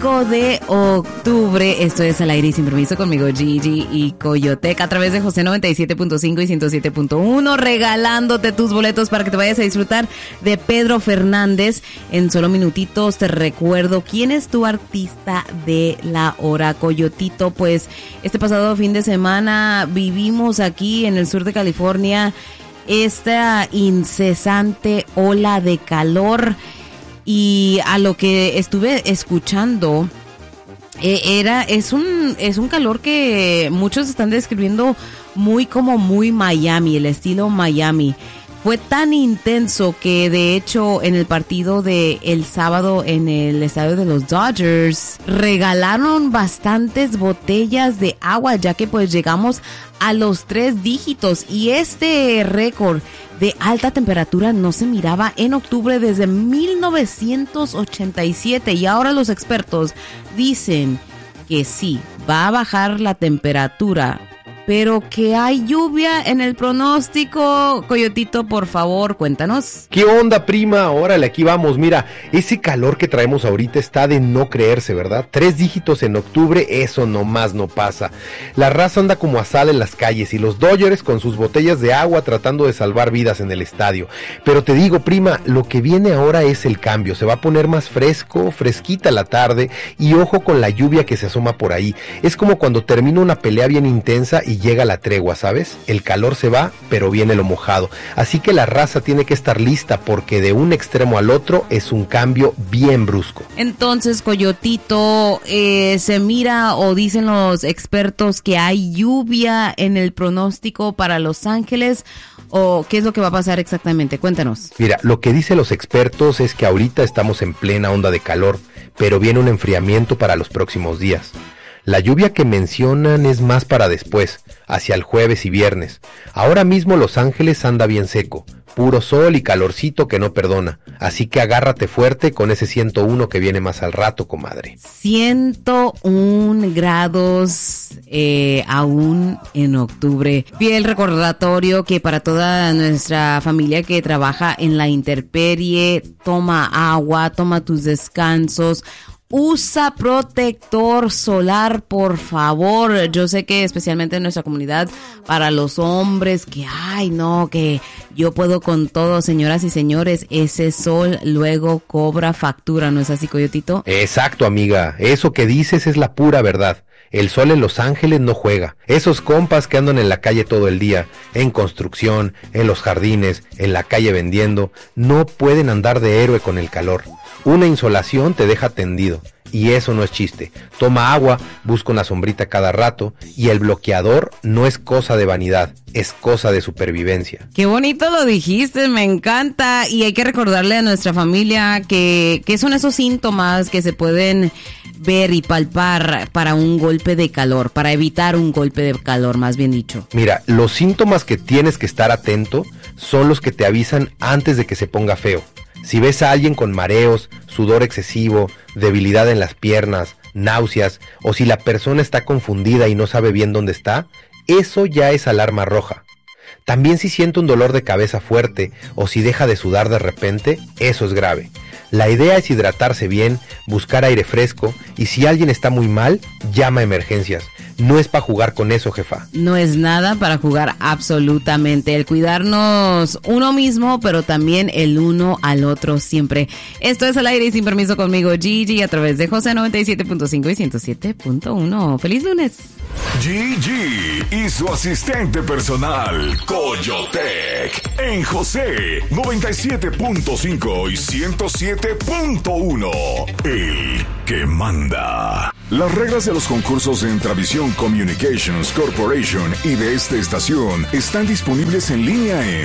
5 de octubre. Esto es Al Aire y Sin Permiso conmigo, Gigi y Coyotec, a través de José 97.5 y 107.1, regalándote tus boletos para que te vayas a disfrutar de Pedro Fernández. En solo minutitos te recuerdo quién es tu artista de la hora, Coyotito. Pues este pasado fin de semana vivimos aquí en el sur de California esta incesante ola de calor, y a lo que estuve escuchando es un calor que muchos están describiendo muy Miami, el estilo Miami. Fue tan intenso que de hecho en el partido de el sábado en el estadio de los Dodgers regalaron bastantes botellas de agua, ya que pues llegamos a los 3 dígitos, y este récord de alta temperatura no se miraba en octubre desde 1987, y ahora los expertos dicen que sí, va a bajar la temperatura, pero que hay lluvia en el pronóstico. Coyotito, por favor, cuéntanos. ¿Qué onda, prima? Órale, aquí vamos. Mira, ese calor que traemos ahorita está de no creerse, ¿verdad? 3 dígitos en octubre, eso nomás no pasa. La raza anda como asal en las calles y los Dodgers con sus botellas de agua tratando de salvar vidas en el estadio. Pero te digo, prima, lo que viene ahora es el cambio. Se va a poner más fresco, fresquita la tarde, y ojo con la lluvia que se asoma por ahí. Es como cuando termina una pelea bien intensa y llega la tregua, ¿sabes? El calor se va, pero viene lo mojado. Así que la raza tiene que estar lista, porque de un extremo al otro es un cambio bien brusco. Entonces, Coyotito, se mira o dicen los expertos que hay lluvia en el pronóstico para Los Ángeles, o qué es lo que va a pasar exactamente. Cuéntanos. Mira, lo que dicen los expertos es que ahorita estamos en plena onda de calor, pero viene un enfriamiento para los próximos días. La lluvia que mencionan es más para después, hacia el jueves y viernes. Ahora mismo Los Ángeles anda bien seco, puro sol y calorcito que no perdona. Así que agárrate fuerte con ese 101 que viene más al rato, comadre. 101 grados aún en octubre. Fiel recordatorio que para toda nuestra familia que trabaja en la intemperie, toma agua, toma tus descansos. Usa protector solar, por favor. Yo sé que especialmente en nuestra comunidad, para los hombres, que que yo puedo con todo, señoras y señores, ese sol luego cobra factura, ¿no es así, Coyotito? Exacto, amiga. Eso que dices es la pura verdad. El sol en Los Ángeles no juega. Esos compas que andan en la calle todo el día, en construcción, en los jardines, en la calle vendiendo, no pueden andar de héroe con el calor. Una insolación te deja tendido, y eso no es chiste. Toma agua, busca una sombrita cada rato, y el bloqueador no es cosa de vanidad, es cosa de supervivencia. Qué bonito lo dijiste, me encanta. Y hay que recordarle a nuestra familia que son esos síntomas que se pueden ver y palpar para un golpe de calor, para evitar un golpe de calor, más bien dicho. Mira, los síntomas que tienes que estar atento son los que te avisan antes de que se ponga feo. Si ves a alguien con mareos, sudor excesivo, debilidad en las piernas, náuseas, o si la persona está confundida y no sabe bien dónde está, eso ya es alarma roja. También si siente un dolor de cabeza fuerte o si deja de sudar de repente, eso es grave. La idea es hidratarse bien, buscar aire fresco, y si alguien está muy mal, llama a emergencias. No es para jugar con eso, jefa. No es nada para jugar absolutamente. El cuidarnos uno mismo, pero también el uno al otro siempre. Esto es Al Aire y Sin Permiso conmigo, Gigi, a través de José 97.5 y 107.1. ¡Feliz lunes! Gigi y su asistente personal, Coyotec, en José 97.5 y 107.1. El que manda. Las reglas de los concursos de Entravisión Communications Corporation y de esta estación están disponibles en línea en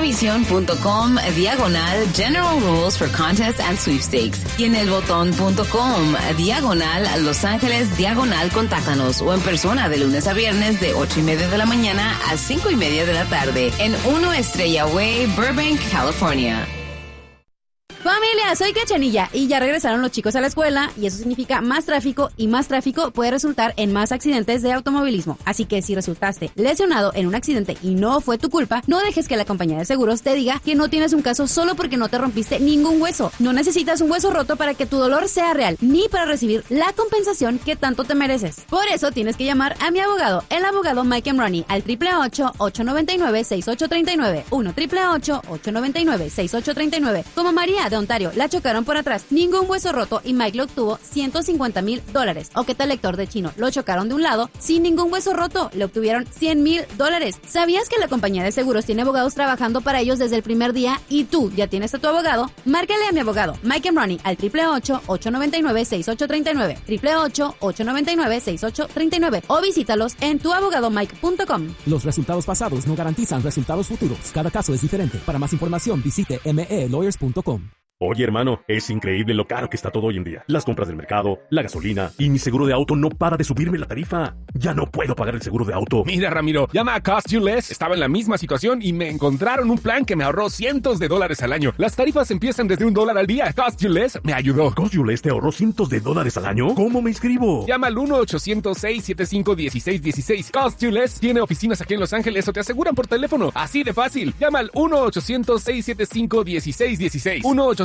entravision.com/General Rules for Contests and Sweepstakes y en elbotón.com/Los Ángeles /Contáctanos, o en persona de lunes a viernes de 8:30 de la mañana a 5:30 de la tarde en 1 Estrella Way, Burbank, California. Familia, soy Cachanilla y ya regresaron los chicos a la escuela y eso significa más tráfico y más tráfico puede resultar en más accidentes de automovilismo. Así que si resultaste lesionado en un accidente y no fue tu culpa, no dejes que la compañía de seguros te diga que no tienes un caso solo porque no te rompiste ningún hueso. No necesitas un hueso roto para que tu dolor sea real, ni para recibir la compensación que tanto te mereces. Por eso tienes que llamar a mi abogado, el abogado Mike Ronnie, al 888-899-6839, 1-888-899-6839. Como María de Ontario, la chocaron por atrás, ningún hueso roto y Mike le obtuvo $150,000. O que tal lector de chino, lo chocaron de un lado, sin ningún hueso roto, le obtuvieron $100,000. ¿Sabías que la compañía de seguros tiene abogados trabajando para ellos desde el primer día y tú ya tienes a tu abogado? Márcale a mi abogado, Mike Ronnie, al 888-899-6839, 888-899-6839 o visítalos en tuabogadomike.com. Los resultados pasados no garantizan resultados futuros. Cada caso es diferente. Para más información, visite melawyers.com. Oye, hermano, es increíble lo caro que está todo hoy en día. Las compras del mercado, la gasolina y mi seguro de auto no para de subirme la tarifa. Ya no puedo pagar el seguro de auto. Mira, Ramiro, llama a Cost You Less. Estaba en la misma situación y me encontraron un plan que me ahorró cientos de dólares al año. Las tarifas empiezan desde $1 al día. Cost You Less me ayudó. ¿Cost You Less te ahorró cientos de dólares al año? ¿Cómo me inscribo? Llama al 1-800-675-1616. Cost You Less tiene oficinas aquí en Los Ángeles o te aseguran por teléfono. Así de fácil. Llama al 1-800-675-1616.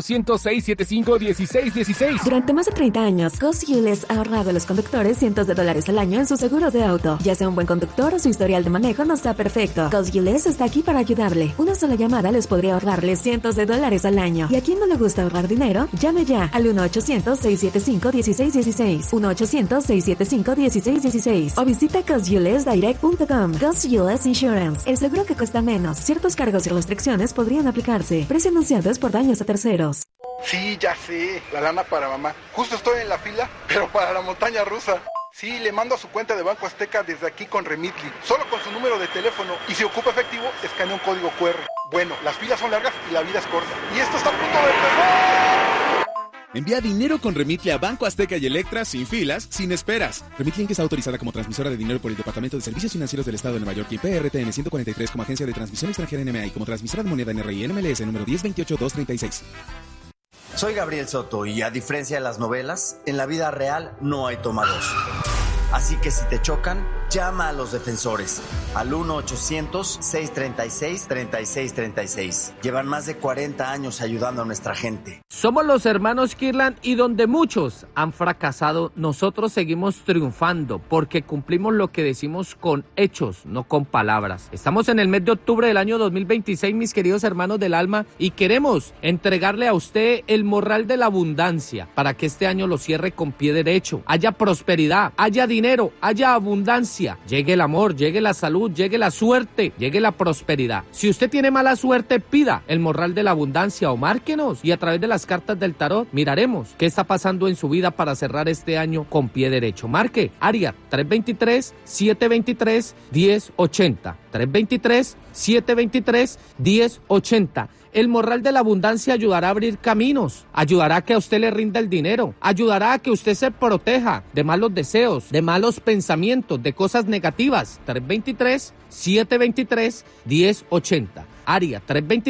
1-800-675-1616. Durante más de 30 años, Cost You Less ha ahorrado a los conductores cientos de dólares al año en sus seguros de auto. Ya sea un buen conductor o su historial de manejo no está perfecto, Cost You Less está aquí para ayudarle. Una sola llamada les podría ahorrarle cientos de dólares al año. ¿Y a quién no le gusta ahorrar dinero? Llame ya al 1-800-675-1616. 1-800-675-1616. O visita costyoullessdirect.com. Cost You Less Insurance. El seguro que cuesta menos. Ciertos cargos y restricciones podrían aplicarse. Precio anunciado es por daños a terceros. Sí, ya sé, la lana para mamá. Justo estoy en la fila, pero para la montaña rusa. Sí, le mando a su cuenta de Banco Azteca desde aquí con Remitly, solo con su número de teléfono. Y si ocupa efectivo, escanea un código QR. Bueno, las filas son largas y la vida es corta. Y esto está a punto de empezar. Envía dinero con Remitly a Banco Azteca y Electra sin filas, sin esperas. Remitly Inc. está autorizada como transmisora de dinero por el Departamento de Servicios Financieros del Estado de Nueva York y PRTN 143 como agencia de transmisión extranjera NMA y como transmisora de moneda NRI NMLS número 1028236. Soy Gabriel Soto y a diferencia de las novelas, en la vida real no hay toma dos. Así que si te chocan, llama a los defensores al 1-800-636-3636. Llevan más de 40 años ayudando a nuestra gente. Somos los hermanos Kirland y donde muchos han fracasado, nosotros seguimos triunfando porque cumplimos lo que decimos con hechos, no con palabras. Estamos en el mes de octubre del año 2026, mis queridos hermanos del alma, y queremos entregarle a usted el morral de la abundancia para que este año lo cierre con pie derecho. Haya prosperidad, haya dinero, haya abundancia. Llegue el amor, llegue la salud, llegue la suerte, llegue la prosperidad. Si usted tiene mala suerte, pida el morral de la abundancia o márquenos y a través de las cartas del tarot miraremos qué está pasando en su vida para cerrar este año con pie derecho. Marque área 323-723-1080. 323-723-1080. El morral de la abundancia ayudará a abrir caminos, ayudará a que a usted le rinda el dinero, ayudará a que usted se proteja de malos deseos, de malos pensamientos, de cosas negativas. 323-723-1080. Área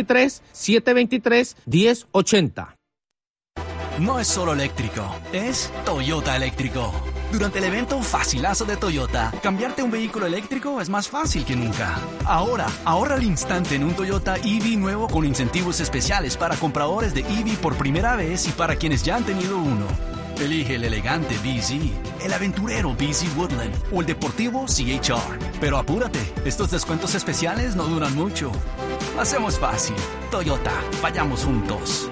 323-723-1080. No es solo eléctrico, es Toyota eléctrico. Durante el evento Facilazo de Toyota, cambiarte un vehículo eléctrico es más fácil que nunca. Ahora, ahorra al instante en un Toyota EV nuevo con incentivos especiales para compradores de EV por primera vez y para quienes ya han tenido uno. Elige el elegante BZ, el aventurero BZ Woodland o el deportivo CHR. Pero apúrate, estos descuentos especiales no duran mucho. Hacemos fácil. Toyota, vayamos juntos.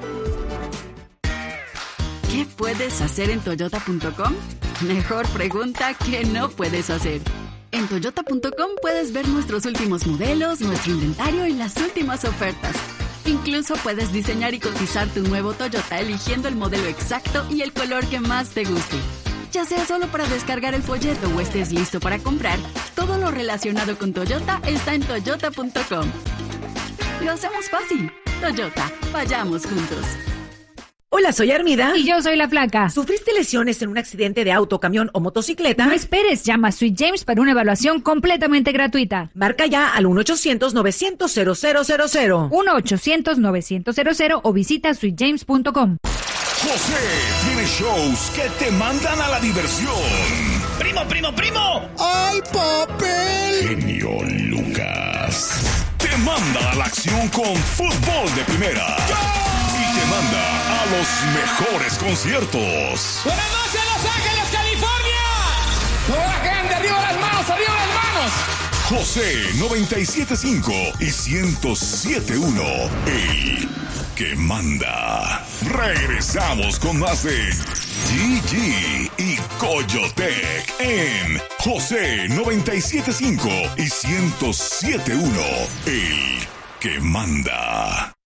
¿Qué puedes hacer en Toyota.com? Mejor pregunta que no puedes hacer. En Toyota.com puedes ver nuestros últimos modelos, nuestro inventario y las últimas ofertas. Incluso puedes diseñar y cotizar tu nuevo Toyota eligiendo el modelo exacto y el color que más te guste. Ya sea solo para descargar el folleto o estés listo para comprar, todo lo relacionado con Toyota está en Toyota.com. Lo hacemos fácil. Toyota, vayamos juntos. Hola, soy Armida. Y yo soy la Flaca. ¿Sufriste lesiones en un accidente de auto, camión o motocicleta? No esperes, llama a Sweet James para una evaluación completamente gratuita. Marca ya al 1-800-900-0000. 1-800-900-0000 o visita sweetjames.com. José tiene shows que te mandan a la diversión. ¡Primo! ¡Ay, papel! Genio Lucas te manda a la acción con fútbol de primera. Y te manda a los mejores conciertos. ¡Buenas noches, Los Ángeles, California! ¡Toda la gente, arriba las manos! José 97.5 y 107.1, el que manda. Regresamos con más de GG y Coyotec en José 97.5 y 107.1, el que manda.